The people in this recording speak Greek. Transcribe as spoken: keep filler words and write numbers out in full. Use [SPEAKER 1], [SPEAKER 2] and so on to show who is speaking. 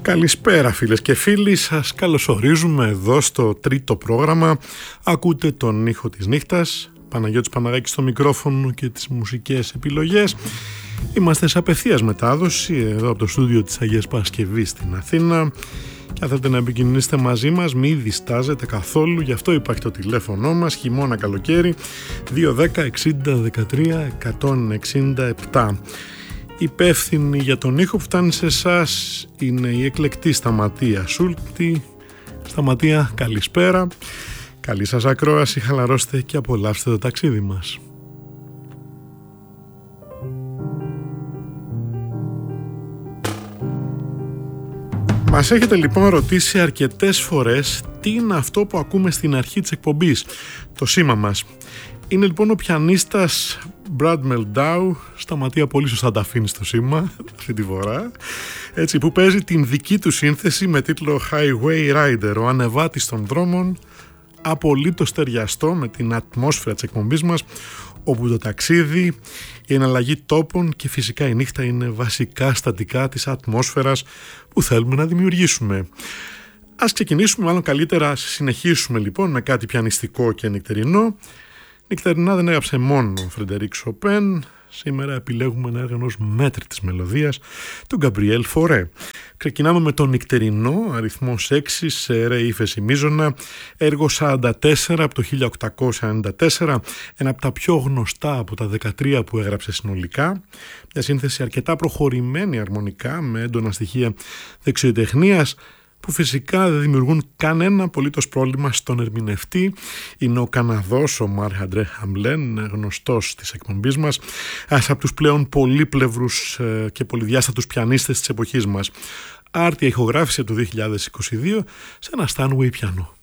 [SPEAKER 1] Καλησπέρα φίλες και φίλοι, σας καλωσορίζουμε εδώ στο τρίτο πρόγραμμα. Ακούτε τον ήχο της νύχτας, Παναγιώτης Παναγάκης στο μικρόφωνο και τις μουσικές επιλογές. Είμαστε σε απευθείας μετάδοση εδώ από το στούντιο της Αγίας Παρασκευής στην Αθήνα και αν θέλετε να επικοινωνήσετε μαζί μας μη διστάζετε καθόλου, γι' αυτό υπάρχει το τηλέφωνο μας χειμώνα καλοκαίρι δύο ένα μηδέν εξήντα δεκατρία εκατόν εξήντα επτά. Υπεύθυνη για τον ήχο που φτάνει σε εσάς είναι η εκλεκτή Σταματία Σούλτη. Σταματία, καλησπέρα. Καλή σας ακρόαση, χαλαρώστε και απολαύστε το ταξίδι μας. Μας έχετε λοιπόν ρωτήσει αρκετές φορές τι είναι αυτό που ακούμε στην αρχή της εκπομπής, το σήμα μας. Είναι λοιπόν ο πιανίστας Brad Mehldau, Σταματία πολύ σωστά τα αφήνει στο σήμα αυτή τη φορά, έτσι, που παίζει την δική του σύνθεση με τίτλο Highway Rider, ο ανεβάτης των δρόμων, απολύτως ταιριαστό με την ατμόσφαιρα της εκπομπής μας, όπου το ταξίδι, η εναλλαγή τόπων και φυσικά η νύχτα είναι βασικά στατικά της ατμόσφαιρας που θέλουμε να δημιουργήσουμε. Ας ξεκινήσουμε, μάλλον καλύτερα συνεχίσουμε λοιπόν με κάτι πιανιστικό και νυχτερινό. Νυχτερινά δεν έγραψε μόνο ο Φρεντερίκ Σοπέν. Σήμερα επιλέγουμε ένα έργο ενός μέτρητης μελωδίας του Γκαμπριέλ Φορέ. Ξεκινάμε με το νυχτερινό, αριθμός έξι, σε ρε ύφεση μείζωνα, έργο σαράντα τέσσερα από το χίλια οκτακόσια ενενήντα τέσσερα, ένα από τα πιο γνωστά από τα δεκατρία που έγραψε συνολικά. Μια σύνθεση αρκετά προχωρημένη αρμονικά, με έντονα στοιχεία δεξιοτεχνίας, που φυσικά δεν δημιουργούν κανένα απολύτως πρόβλημα στον ερμηνευτή. Είναι ο Καναδός, ο Μαρκ Αντρέ Χαμπλέν, γνωστός της εκπομπής μας, ένας από τους πλέον πολύπλευρους και πολυδιάστατους πιανίστες της εποχής μας. Άρτια ηχογράφηση του δύο χιλιάδες είκοσι δύο σε ένα Steinway πιανό.